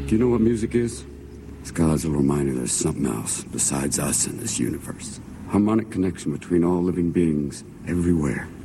Do you know what music is? Ska's a reminder there's something else besides us in this universe. Harmonic connection between all living beings everywhere.